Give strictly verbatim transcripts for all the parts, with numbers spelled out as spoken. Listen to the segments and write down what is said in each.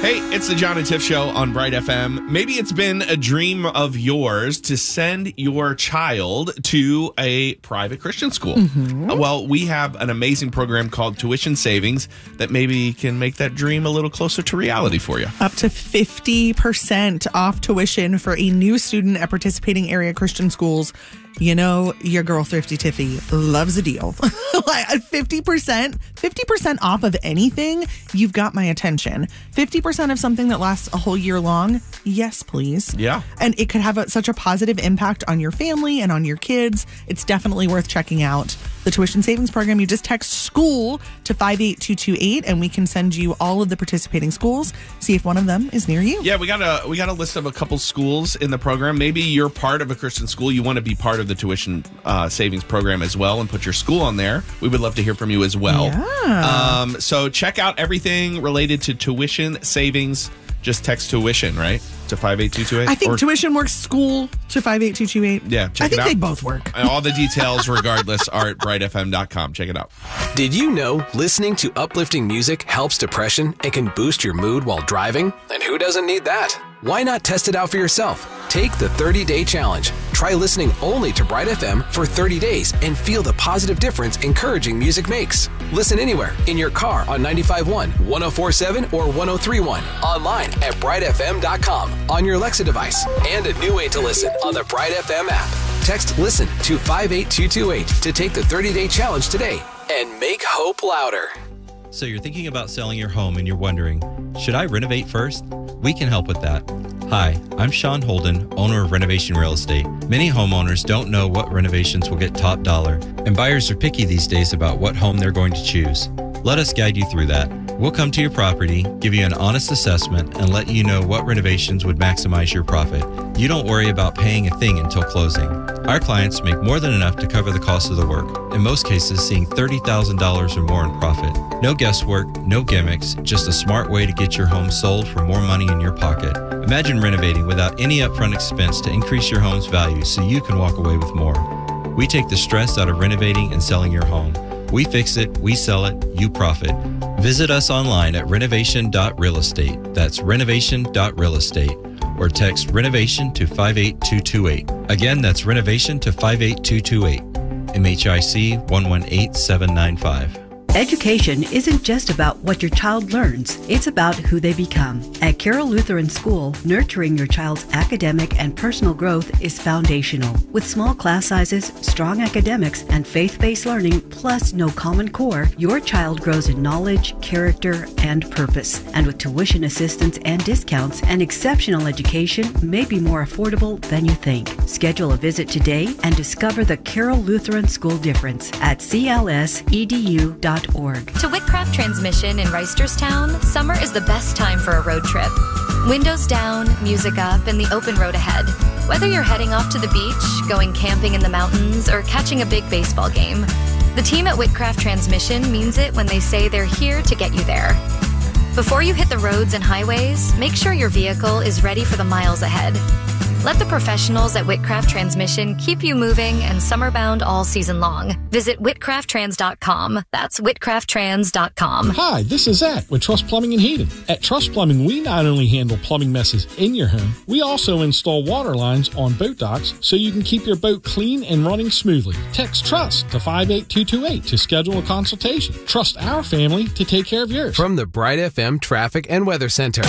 Hey, it's the John and Tiff Show on Bright F M. Maybe it's been a dream of yours to send your child to a private Christian school. Mm-hmm. Well, we have an amazing program called Tuition Savings that maybe can make that dream a little closer to reality for you. Up to fifty percent off tuition for a new student at participating area Christian schools. You know, your girl Thrifty Tiffy loves a deal. Like fifty percent, fifty percent off of anything, you've got my attention. fifty percent of something that lasts a whole year long, yes, please. Yeah. And it could have a, such a positive impact on your family and on your kids. It's definitely worth checking out. The tuition savings program, you just text school to five eight two two eight and we can send you all of the participating schools. See if one of them is near you. Yeah, we got a we got a list of a couple schools in the program. Maybe you're part of a Christian school. You want to be part of the tuition uh, savings program as well and put your school on there. We would love to hear from you as well. Yeah. Um, so check out everything related to tuition savings. Just text tuition, right? To five eight two two eight? I think or, tuition works school to five eight two two eight. Yeah, check I it think out. they both work. And all the details, regardless, are at bright f m dot com. Check it out. Did you know listening to uplifting music helps depression and can boost your mood while driving? And who doesn't need that? Why not test it out for yourself? Take the thirty-day challenge. Try listening only to Bright F M for thirty days and feel the positive difference encouraging music makes. Listen anywhere, in your car on ninety-five point one, one oh four point seven, or one oh three point one. Online at bright f m dot com, on your Alexa device, and a new way to listen on the Bright F M app. Text LISTEN to five eight two two eight to take the thirty-day challenge today and make hope louder. So you're thinking about selling your home and you're wondering, should I renovate first? We can help with that. Hi, I'm Sean Holden, owner of Renovation Real Estate. Many homeowners don't know what renovations will get top dollar, and buyers are picky these days about what home they're going to choose. Let us guide you through that. We'll come to your property, give you an honest assessment, and let you know what renovations would maximize your profit. You don't worry about paying a thing until closing. Our clients make more than enough to cover the cost of the work, in most cases seeing thirty thousand dollars or more in profit. No guesswork, no gimmicks, just a smart way to get your home sold for more money in your pocket. Imagine renovating without any upfront expense to increase your home's value so you can walk away with more. We take the stress out of renovating and selling your home. We fix it, we sell it, you profit. Visit us online at renovation dot real estate. That's renovation dot real estate. Or text renovation to five eight two two eight. Again, that's renovation to five eight two two eight. M H I C one one eight seven nine five. Education isn't just about what your child learns, it's about who they become. At Carroll Lutheran School, nurturing your child's academic and personal growth is foundational. With small class sizes, strong academics, and faith-based learning, plus no common core, your child grows in knowledge, character, and purpose. And with tuition assistance and discounts, an exceptional education may be more affordable than you think. Schedule a visit today and discover the Carroll Lutheran School difference at c l s e d u dot org. To Whitcraft Transmission in Reisterstown, summer is the best time for a road trip. Windows down, music up, and the open road ahead. Whether you're heading off to the beach, going camping in the mountains, or catching a big baseball game, the team at Whitcraft Transmission means it when they say they're here to get you there. Before you hit the roads and highways, make sure your vehicle is ready for the miles ahead. Let the professionals at Whitcraft Transmission keep you moving and summer-bound all season long. Visit whitcraft trans dot com. That's whitcraft trans dot com. Hi, this is Zach with Trust Plumbing and Heating. At Trust Plumbing, we not only handle plumbing messes in your home, we also install water lines on boat docks so you can keep your boat clean and running smoothly. Text TRUST to five eight two two eight to schedule a consultation. Trust our family to take care of yours. From the Bright F M Traffic and Weather Center.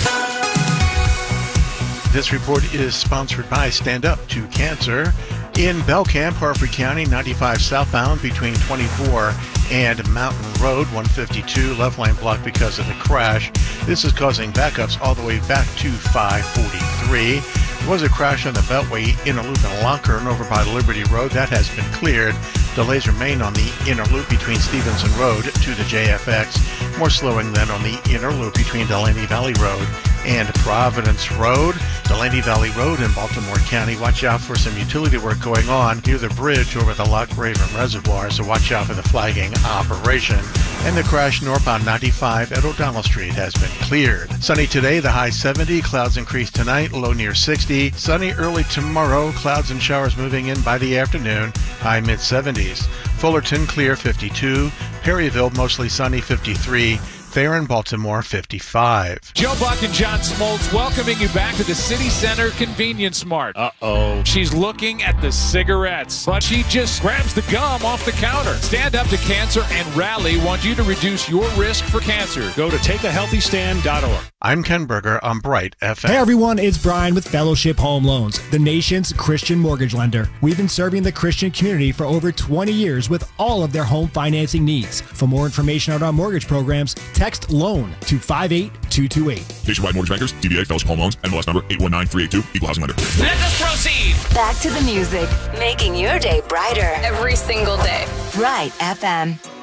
This report is sponsored by Stand Up to Cancer. In Belcamp, Harford County, ninety-five southbound between twenty-four and Mountain Road, one fifty-two, left lane blocked because of the crash. This is causing backups all the way back to five forty-three. There was a crash on the Beltway inner loop in Lonkern over by Liberty Road. That has been cleared. Delays remain on the inner loop between Stevenson Road to the J F X. More slowing than on the inner loop between Delaney Valley Road and Providence Road. Delaney Valley Road in Baltimore County. Watch out for some utility work going on near the bridge over the Loch Raven Reservoir, so watch out for the flagging operation. And the crash northbound ninety-five at O'Donnell Street has been cleared. Sunny today, the high seventy. Clouds increase tonight, low near sixty. Sunny early tomorrow. Clouds and showers moving in by the afternoon, high mid seventies. Fullerton clear fifty-two. Perryville mostly sunny fifty-three. Theron, Baltimore fifty-five. Joe Buck and John Smoltz welcoming you back to the City Center Convenience Mart. Uh-oh. She's looking at the cigarettes, but she just grabs the gum off the counter. Stand Up to Cancer and Rally want you to reduce your risk for cancer. Go to take a healthy stand dot org. I'm Ken Berger on Bright F M. Hey everyone, it's Brian with Fellowship Home Loans, the nation's Christian mortgage lender. We've been serving the Christian community for over twenty years with all of their home financing needs. For more information on our mortgage programs, text LOAN to five eight two two eight. Nationwide Mortgage Bankers, D B A, Fellowship Home Loans, N M L S number eight one nine three eight two, Equal Housing Lender. Let us proceed. Back to the music, making your day brighter every single day. Bright F M.